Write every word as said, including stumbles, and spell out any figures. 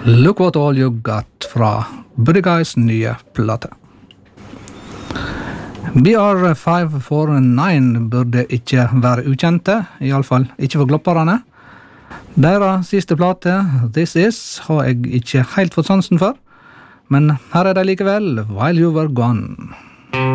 Look What All You Got fra Buddy Guys nye plate. B R five four nine burde ikke være ukjente, i alle fall ikke for glopperne. Deres siste plate, This Is, har jeg ikke helt fått sansen for, men her er det likevel, While You Were Gone.